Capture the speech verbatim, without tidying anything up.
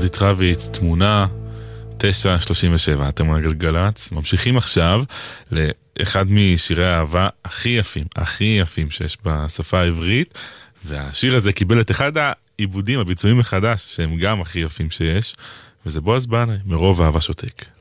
יהודית רביץ, תמונה, תשע שלושים ושבע, אתם על גלגלצ. ממשיכים עכשיו לאחד משירי האהבה הכי יפים, הכי יפים שיש בשפה העברית, והשיר הזה קיבל את אחד העיבודים, הביצועים מחדש, שהם גם הכי יפים שיש, וזה בועז בנאי, מרוב אהבה שותק.